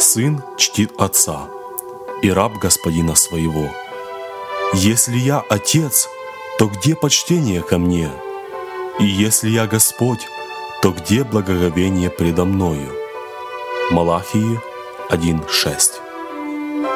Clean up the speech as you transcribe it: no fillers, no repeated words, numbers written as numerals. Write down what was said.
Сын чтит отца, и раб господина своего. Если я отец, то где почтение ко мне? И если я Господь, то где благоговение предо мною? Малахии 1:6.